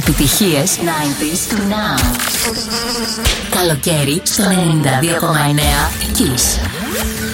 επιτυχίες 90s to now. Καλοκαίρι στο 92,9 Kiss.